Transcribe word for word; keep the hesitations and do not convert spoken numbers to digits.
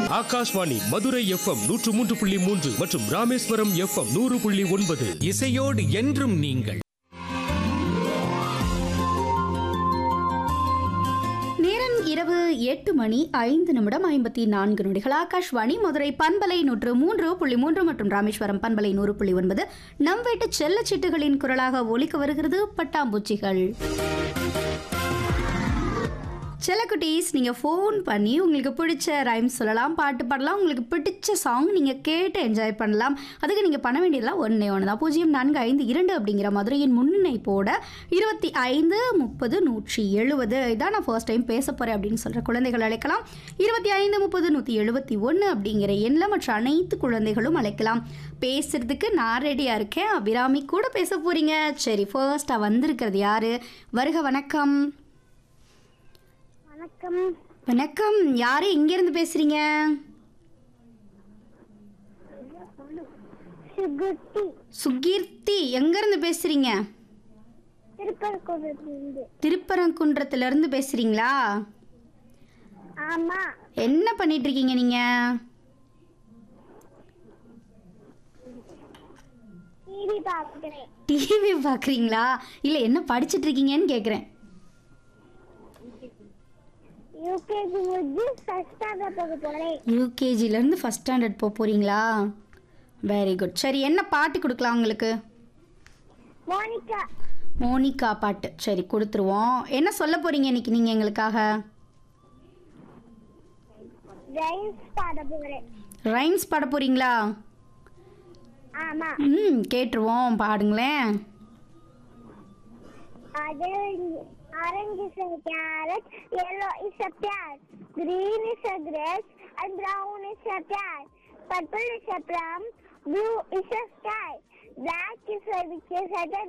Akashvani Madurai FM நூற்று மூன்று புள்ளி மூன்று மற்றும் ராமேஸ்வரம் எஃப்எம் நூறு புள்ளி ஒன்பது. இசையோடு என்றும் நீங்கள். நேரம் இரவு எட்டு மணி ஐந்து நிமிடம் ஐம்பத்தி நான்கு நொடிகள். ஆகாஷ்வாணி மதுரை பண்பலை நூற்று மூன்று புள்ளி மூன்று மற்றும் ராமேஸ்வரம் பண்பலை நூறு புள்ளி ஒன்பது. நம் வீட்டு செல்லச்சிட்டுகளின் குரலாக ஒலிக்க வருகிறது பட்டாம்பூச்சிகள். செல்லக்குட்டீஸ், நீங்கள் ஃபோன் பண்ணி உங்களுக்கு பிடிச்ச ரைம்ஸ் சொல்லலாம், பாட்டு பாடலாம், உங்களுக்கு பிடிச்ச சாங் நீங்கள் கேட்டு என்ஜாய் பண்ணலாம். அதுக்கு நீங்கள் பண்ண வேண்டியதெல்லாம் ஒன்றே ஒன்று தான். பூஜ்ஜியம் நான்கு ஐந்து இரண்டு அப்படிங்கிற மதுரையின் முன்னிணைப்போட இருபத்தி ஐந்து முப்பது நூற்றி எழுபது இதான் நான் ஃபர்ஸ்ட் டைம் பேச போகிறேன் அப்படின்னு சொல்கிற குழந்தைகள் அழைக்கலாம். இருபத்தி ஐந்து முப்பது நூற்றி எழுபத்தி ஒன்று அப்படிங்கிற எண்ணில் மற்ற அனைத்து குழந்தைகளும் அழைக்கலாம். பேசுறதுக்கு நான் ரெடியாக இருக்கேன். அபிராமி கூட பேச போகிறீங்க. சரி, ஃபர்ஸ்ட்டாக வந்திருக்கிறது யார்? வருக, வணக்கம். வணக்கம். வணக்கம். யாரு எங்கிருந்து பேசுறீங்க? சுகுட்டி. சுகீர்த்தி. எங்க இருந்து பேசுறீங்க? திருப்பரங்குன்றத்திலிருந்து. திருப்பரங்குன்றத்துல இருந்து பேசுறீங்களா? ஆமா. என்ன பண்ணிட்டு இருக்கீங்க நீங்க? டிவி பார்க்கிறேன். டிவி பாக்குறீங்களா? இல்ல என்ன படிச்சிட்டு இருக்கீங்கன்னு கேக்குறேன். யூகேஜி முடிஞ்சு ஃபர்ஸ்ட் ஸ்டாண்டர்ட் போக போறேன். யூகேஜில இருந்து ஃபர்ஸ்ட் ஸ்டாண்டர்ட் போக போறீங்களா? Very good. சரி, என்ன பாட்டு கொடுக்கலாம் உங்களுக்கு? மோனிகா. மோனிகா பாட்டு. சரி, கொடுத்துருவோம். என்ன சொல்ல போறீங்க இன்னைக்கு நீங்க எங்களுக்காக? ரைம்ஸ் பாட போறேன். ரைம்ஸ் பாட போறீங்களா? ஆமா. ம், கேட்டுருவோம், பாடுங்களேன். Orange is a carrot, yellow is a pear, green is a grape, and brown is a pear. Purple is a plum, blue is a sky, black is a witch's head.